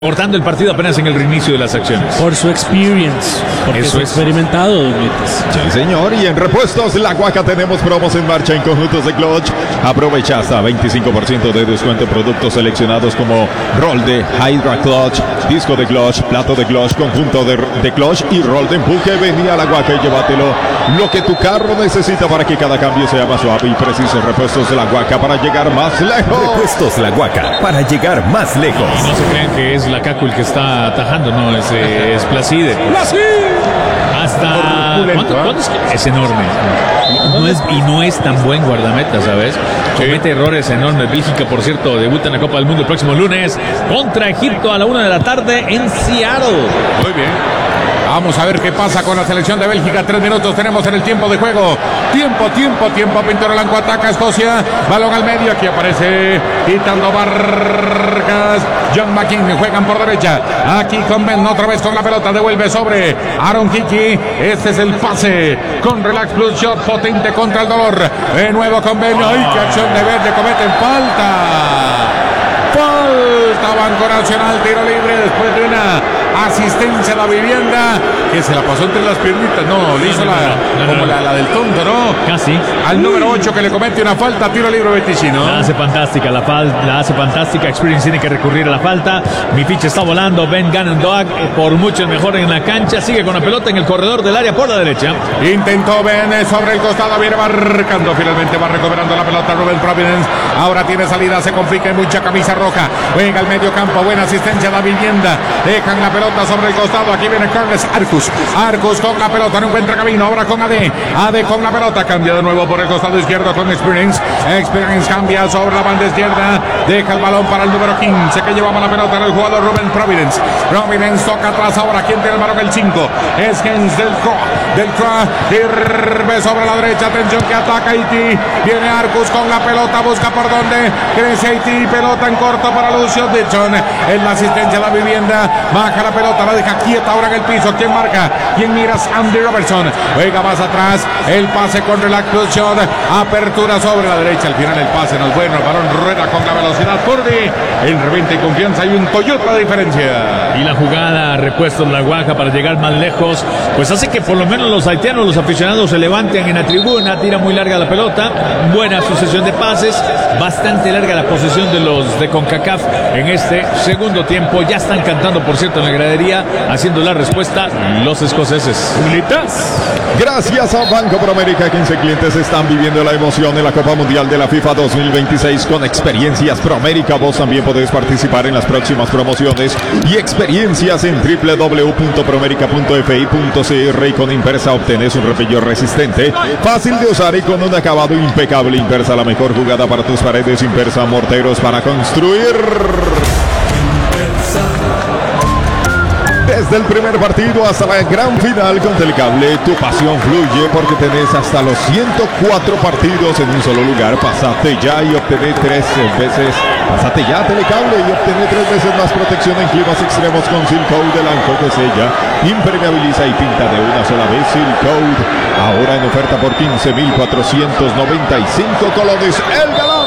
Cortando el partido apenas en el reinicio de las acciones. Por su experience, porque Eso es experimentado, don Luis. Sí, señor. Y en repuestos La Guaca tenemos promos en marcha en conjuntos de clutch. Aprovecha hasta 25% de descuento en productos seleccionados como rol de Hydra Clutch, disco de clutch, plato de clutch, conjunto de clutch y rol de empuje. Vení a La Guaca y llévatelo lo que tu carro necesita para que cada cambio sea más suave y preciso. Repuestos La Guaca para llegar más lejos. Repuestos La Guaca para llegar más lejos. Y no se crean que es la Cacu el que está atajando, no, es Placide. Hasta ¿cuándo es enorme. No es tan buen guardameta, ¿sabes? Comete errores enormes. Bélgica, por cierto, debuta en la Copa del Mundo el próximo lunes contra Egipto a la 1 de la tarde en Seattle. Muy bien. Vamos a ver qué pasa con la selección de Bélgica. 3 minutos tenemos en el tiempo de juego. Tiempo. Pintor Blanco ataca a Escocia. Balón al medio. Aquí aparece quitando Vargas. John McKinney juegan por derecha. Aquí con Ben otra vez con la pelota. Devuelve sobre Aaron Hickey. Este es el pase con Relax Plus Shot potente contra el dolor. De nuevo con Ben. ¡Ay, qué acción de verde! Cometen falta. Banco Nacional, tiro libre después de una asistencia a la vivienda que se la pasó entre las piernitas. No, le hizo la del tonto, ¿no? Casi. Al número 8 que le comete una falta, tiro libre Beticino. La hace fantástica, la hace fantástica. Experience tiene que recurrir a la falta. Mi ficha está volando. Ben Ganondog, por mucho mejor en la cancha. Sigue con la pelota en el corredor del área por la derecha. Intentó Ben sobre el costado, viene marcando. Finalmente va recuperando la pelota Rubén Providence. Ahora tiene salida, se complica en mucha camisa roja. Juega al medio campo, buena asistencia a la vivienda. Dejan la pelota sobre el costado. Aquí viene Carles Arcus con la pelota, no encuentra camino. Ahora con AD con la pelota, cambia de nuevo por el costado izquierdo con Experience cambia sobre la banda izquierda, deja el balón para el número 15 que llevaba la pelota en el jugador Rubén Providence toca atrás. Ahora quien tiene el balón, el 5 es Gens del Croix, sirve sobre la derecha. Atención que ataca Haití, viene Arcus con la pelota, busca por dónde crece Haití, pelota en corto para Lucio Dixon. En la asistencia a la vivienda, baja la pelota, la deja quieta ahora en el piso. ¿Quién marca? ¿Quién mira? Andy Robertson. Juega más atrás, el pase con Relax Plus Shot, apertura sobre la derecha. Al final el pase no es bueno, el balón rueda con la velocidad. Purdy, en reventa y confianza hay un Toyota de diferencia. Y la jugada repuesto en La Guaca para llegar más lejos, pues hace que por lo menos los haitianos, los aficionados se levanten en la tribuna. Tira muy larga la pelota, buena sucesión de pases, bastante larga la posesión de los de CONCACAF en este segundo tiempo. Ya están cantando, por cierto, en la gradería, haciendo la respuesta los escoceses. Gracias a Banco Promérica, 15 clientes están viviendo la emoción de la Copa Mundial de la FIFA 2026 con experiencias Promérica. Vos también podés participar en las próximas promociones y experiencias en www.promerica.fi.cr, y con Impersa obtenés un repello resistente, fácil de usar y con un acabado impecable. Impersa, la mejor jugada para tus paredes. Impersa, morteros para construir. Desde el primer partido hasta la gran final con Telecable, tu pasión fluye porque tenés hasta los 104 partidos en un solo lugar. Pasate ya y obtené 3 veces. Pasate ya a Telecable y obtené 3 veces más protección en climas extremos con Seal Code. El anco que sella, impermeabiliza y pinta de una sola vez. Seal Code, ahora en oferta por 15.495 colones. El galán.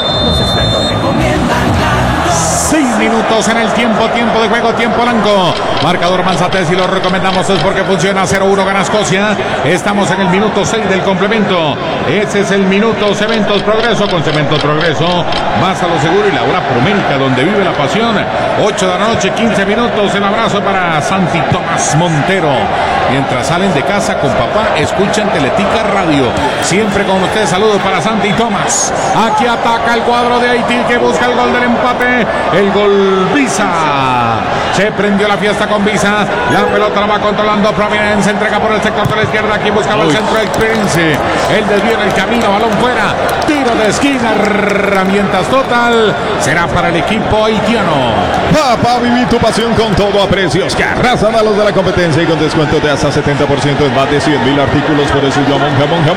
6 minutos en el tiempo de juego, tiempo blanco. Marcador Manzate, si lo recomendamos es porque funciona. 0-1 gana Escocia. Estamos en el minuto 6 del complemento. Ese es el minuto Cementos Progreso. Con Cementos Progreso vas a lo seguro y la hora Promérica, donde vive la pasión. 8 de la noche, 15 minutos. El abrazo para Santi Tomás Montero. Mientras salen de casa con papá, escuchan Teletica Radio. Siempre con ustedes, saludos para Santi Tomás. Aquí ataca el cuadro de Haití que busca el gol del empate. El gol Visa. Se prendió la fiesta con Visa. La pelota la va controlando Providence. Entrega por el sector de la izquierda. Aquí buscaba el centro de Experience. El desvío en el camino. Balón fuera. Tiro de esquina. Herramientas total. Será para el equipo haitiano. Papá, viví tu pasión con todo a precios que arrasan a los de la competencia y con descuento de hasta 70% en más de 100,000 artículos. Por eso jamón.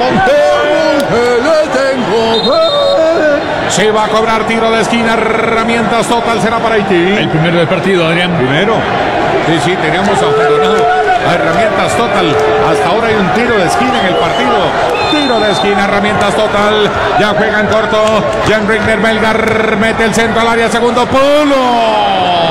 Se va a cobrar tiro de esquina. Herramientas total será para Haití. El primero del partido, Adrián. Primero. Sí, teníamos abandonado a Herramientas total. Hasta ahora hay un tiro de esquina en el partido. Tiro de esquina, Herramientas total. Ya juega en corto. Jan Rigner Melgar mete el centro al área. Segundo polo.